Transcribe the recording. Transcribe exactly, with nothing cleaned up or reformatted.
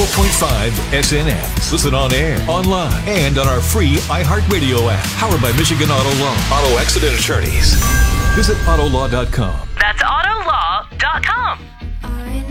ninety-four point five S N X. Listen on air, online, and on our free iHeartRadio app. Powered by Michigan Auto Law. Auto Accident Attorneys. Visit auto law dot com. That's auto law dot com.